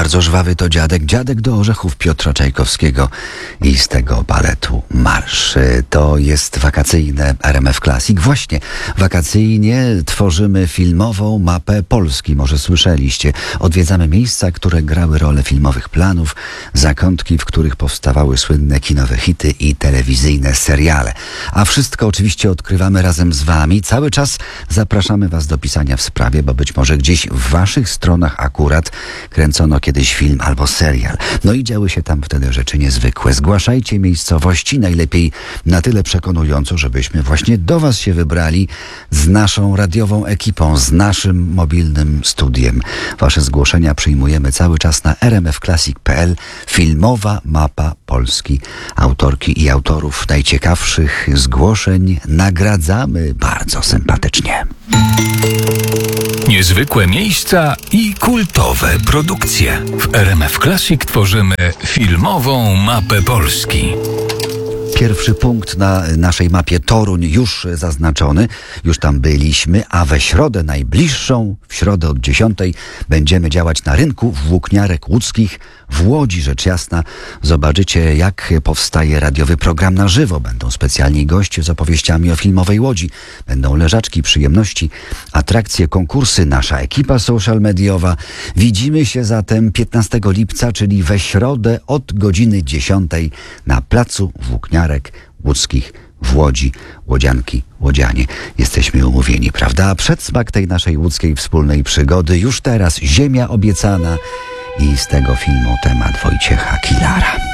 bardzo żwawy to dziadek do orzechów Piotra Czajkowskiego i z tego baletu Marsz. To jest wakacyjne RMF Classic. Właśnie wakacyjnie tworzymy filmową mapę Polski. Może słyszeliście. Odwiedzamy miejsca, które grały rolę filmowych planów, zakątki, w których powstawały słynne kinowe hity i telewizyjne seriale. A wszystko oczywiście odkrywamy razem z wami. Cały czas zapraszamy was do pisania w sprawie, bo być może gdzieś w waszych stronach akurat kręcono kiedyś film albo serial. No i działy się tam wtedy rzeczy niezwykłe. Zgłaszajcie miejscowości, najlepiej na tyle przekonująco, żebyśmy właśnie do was się wybrali z naszą radiową ekipą, z naszym mobilnym studiem. Wasze zgłoszenia przyjmujemy cały czas na rmfclassic.pl. Filmowa mapa Polski. Autorki i autorów najciekawszych zgłoszeń nagradzamy bardzo sympatycznie. Niezwykłe miejsca i kultowe produkcje. W RMF Classic tworzymy filmową mapę Polski. Pierwszy punkt na naszej mapie Toruń już zaznaczony, już tam byliśmy, a we środę najbliższą, w środę od 10 będziemy działać na rynku włókniarek łódzkich w Łodzi, rzecz jasna. Zobaczycie, jak powstaje radiowy program na żywo. Będą specjalni goście z opowieściami o filmowej Łodzi. Będą leżaczki, przyjemności, atrakcje, konkursy, nasza ekipa social mediowa. Widzimy się zatem 15 lipca, czyli we środę od godziny 10 na placu włókniarek łódzkich w Łodzi. Łodzianki, łodzianie, jesteśmy umówieni, prawda? A przedsmak tej naszej łódzkiej wspólnej przygody już teraz Ziemia obiecana i z tego filmu temat Wojciecha Kilara.